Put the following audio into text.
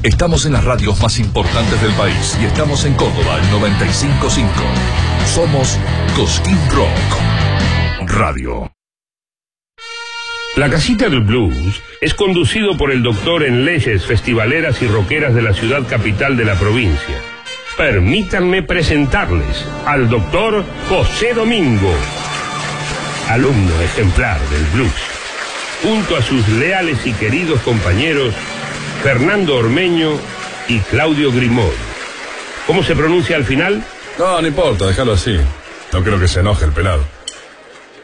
Estamos en las radios más importantes del país y estamos en Córdoba, el 95.5. Somos Cosquín Rock Radio. La Casita del Blues es conducido por el doctor en leyes festivaleras y rockeras de la ciudad capital de la provincia. Permítanme presentarles al doctor José Domingo, alumno ejemplar del blues, junto a sus leales y queridos compañeros Fernando Ormeño y Claudio Grimaud. ¿Cómo se pronuncia al final? No importa, déjalo así. No creo que se enoje el pelado.